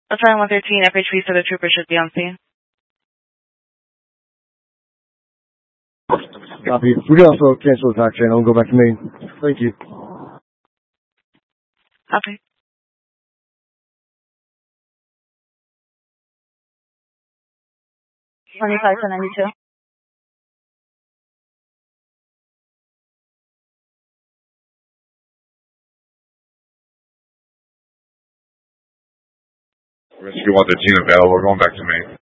Battalion 113, FHP said a trooper should be on scene. Copy. We can also cancel the TAC channel and go back to main. Thank you. Copy. $25 to 92. Rescue 113 available. We're going back to main.